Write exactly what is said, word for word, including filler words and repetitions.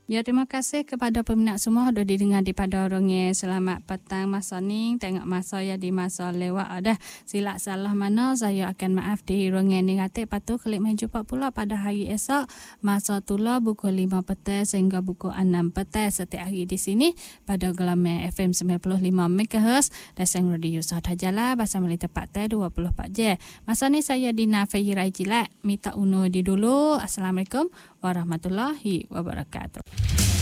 Ya, terima kasih kepada peminat semua sudah didengar di pada orangnya. Selamat petang masa ni. Tengok masa ya di masa lewat ada. Silap salah mana saya akan maaf di orangnya negatif. Lepas tu klik main jumpa pula pada hari esok. Masa tula pukul lima petang sehingga pukul enam petang setiap hari di sini pada gelombang F M sembilan puluh lima megahertz dan Sang Radio Sahada Jala bahasa Melayu tepat dua puluh empat jam. Masa ni saya Dina Fahirai Jilat. Minta undur di dulu. Assalamualaikum warahmatullahi wabarakatuh.